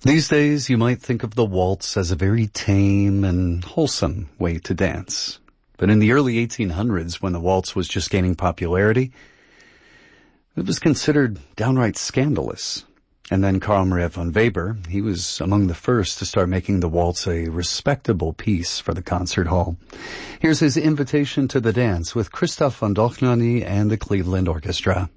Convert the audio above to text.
These days, you might think of the waltz as a very tame and wholesome way to dance. But in the early 1800s, when the waltz was just gaining popularity, it was considered downright scandalous. And then Carl Maria von Weber, he was among the first to start making the waltz a respectable piece for the concert hall. Here's his invitation to the dance with Christoph von Dohnanyi and the Cleveland Orchestra.